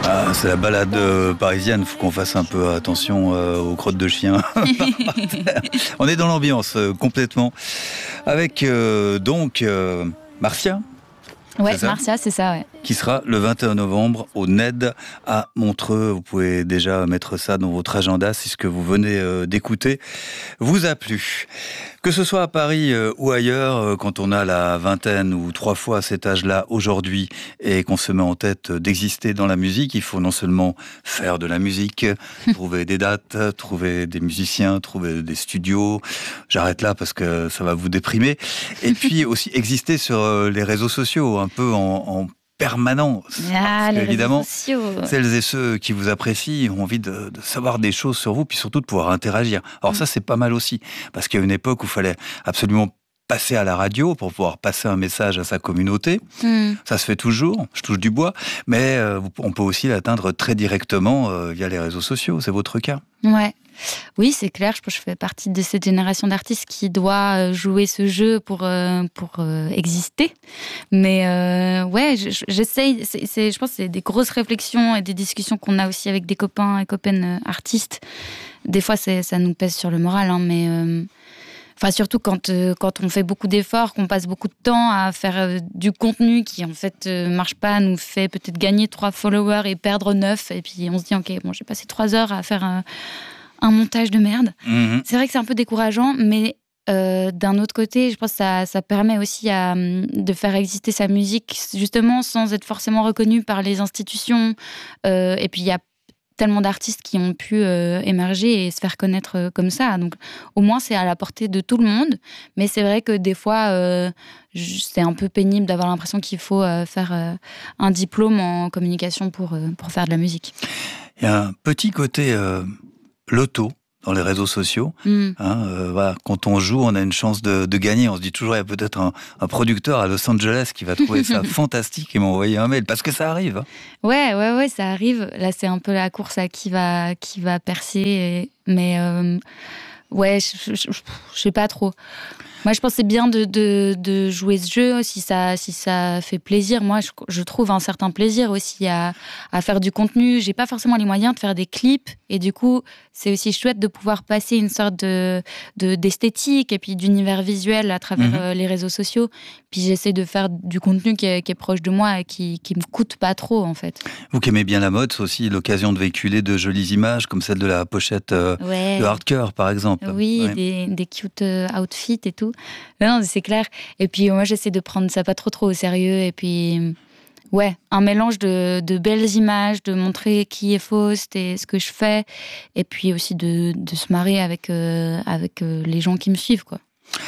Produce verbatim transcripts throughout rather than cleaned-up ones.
Ah, c'est la balade euh, parisienne, il faut qu'on fasse un peu attention euh, aux crottes de chiens. On est dans l'ambiance euh, complètement. Avec euh, donc euh, Marcia. Ouais, c'est Marcia, c'est ça, ouais. Qui sera le vingt et un novembre au N E D à Montreux. Vous pouvez déjà mettre ça dans votre agenda si ce que vous venez euh, d'écouter vous a plu. Que ce soit à Paris euh, ou ailleurs, euh, quand on a la vingtaine ou trois fois cet âge-là aujourd'hui et qu'on se met en tête d'exister dans la musique, il faut non seulement faire de la musique, trouver des dates, trouver des musiciens, trouver des studios. J'arrête là parce que ça va vous déprimer. Et puis aussi exister sur euh, les réseaux sociaux, un peu en, en permanent. Ah, les évidemment, réseaux sociaux. Celles et ceux qui vous apprécient ont envie de, de savoir des choses sur vous, puis surtout de pouvoir interagir. Alors mmh. ça, c'est pas mal aussi, parce qu'il y a une époque où il fallait absolument passer à la radio pour pouvoir passer un message à sa communauté. Mmh. Ça se fait toujours, je touche du bois, mais euh, on peut aussi l'atteindre très directement euh, via les réseaux sociaux. C'est votre cas ? Ouais. Oui, c'est clair, je pense que je fais partie de cette génération d'artistes qui doit jouer ce jeu pour, euh, pour euh, exister. Mais euh, ouais, j'essaye, c'est, c'est, je pense que c'est des grosses réflexions et des discussions qu'on a aussi avec des copains et copaines artistes. Des fois, c'est, ça nous pèse sur le moral, hein, mais... Euh, Enfin, surtout quand, euh, quand on fait beaucoup d'efforts, qu'on passe beaucoup de temps à faire euh, du contenu qui, en fait, euh, marche pas, nous fait peut-être gagner trois followers et perdre neuf. Et puis, on se dit, OK, bon, j'ai passé trois heures à faire un, un montage de merde. Mmh. C'est vrai que c'est un peu décourageant, mais euh, d'un autre côté, je pense que ça, ça permet aussi à, de faire exister sa musique, justement, sans être forcément reconnu par les institutions. Euh, et puis, il y a tellement d'artistes qui ont pu euh, émerger et se faire connaître euh, comme ça. Donc, au moins, c'est à la portée de tout le monde. Mais c'est vrai que des fois, euh, c'est un peu pénible d'avoir l'impression qu'il faut euh, faire euh, un diplôme en communication pour, euh, pour faire de la musique. Il y a un petit côté euh, loto dans les réseaux sociaux. Mm. Hein, euh, voilà, quand on joue, on a une chance de, de gagner. On se dit toujours, il y a peut-être un, un producteur à Los Angeles qui va trouver ça fantastique et m'envoyer un mail. Parce que ça arrive. Hein. Ouais, ouais, ouais, ça arrive. Là, c'est un peu la course à qui va, qui va percer. Et... Mais euh, ouais, je, je, je, je sais pas trop. Moi, je pense que c'est bien de, de, de jouer ce jeu si ça, si ça fait plaisir. Moi, je, je trouve un certain plaisir aussi à, à faire du contenu. J'ai pas forcément les moyens de faire des clips. Et du coup, c'est aussi chouette de pouvoir passer une sorte de, de, d'esthétique et puis d'univers visuel à travers mmh. euh, les réseaux sociaux. Puis j'essaie de faire du contenu qui est, qui est proche de moi et qui, qui me coûte pas trop, en fait. Vous qui aimez bien la mode, c'est aussi l'occasion de véhiculer de jolies images, comme celle de la pochette euh, ouais. de Hardcore, par exemple. Oui, ouais. des, des cute outfits et tout. Non, c'est clair. Et puis, moi, j'essaie de prendre ça pas trop, trop au sérieux. Et puis, ouais, un mélange de, de belles images, de montrer qui est Faust et ce que je fais. Et puis aussi de, de se marrer avec, euh, avec euh, les gens qui me suivent, quoi.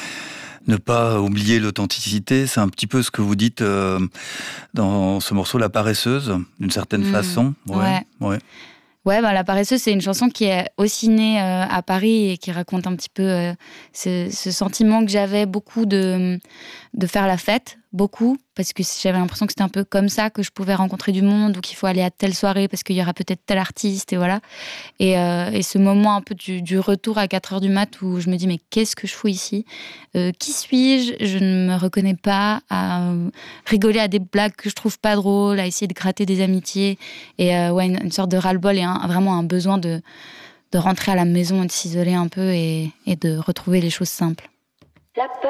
Ne pas oublier l'authenticité, c'est un petit peu ce que vous dites euh, dans ce morceau, La Paresseuse, d'une certaine mmh, façon. Ouais, ouais. ouais. Ouais, bah, La Paresseuse, c'est une chanson qui est aussi née euh, à Paris et qui raconte un petit peu euh, ce, ce sentiment que j'avais beaucoup de, de faire la fête, beaucoup, parce que j'avais l'impression que c'était un peu comme ça que je pouvais rencontrer du monde ou qu'il faut aller à telle soirée parce qu'il y aura peut-être tel artiste et voilà. Et, euh, et ce moment un peu du, du retour à quatre heures du mat où je me dis mais qu'est-ce que je fous ici ? euh, Qui suis-je ? Je ne me reconnais pas, à euh, rigoler à des blagues que je trouve pas drôles, à essayer de gratter des amitiés et euh, ouais, une, une sorte de ras-le-bol et un, vraiment un besoin de, de rentrer à la maison et de s'isoler un peu et, et de retrouver les choses simples.